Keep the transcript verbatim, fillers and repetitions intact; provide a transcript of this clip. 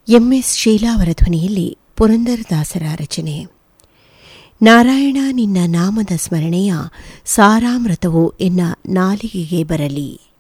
M S Sheila ಅವರ ಧ್ವನಿಯಲ್ಲಿ ಪುರಂದರದಾಸರ ರಚನೆ. ನಾರಾಯಣ ನಿನ್ನ ನಾಮದ ಸ್ಮರಣೆಯ ಸಾರಾಮೃತವು ಎನ್ನ ನಾಲಿಗೆಗೆ ಬರಲಿ.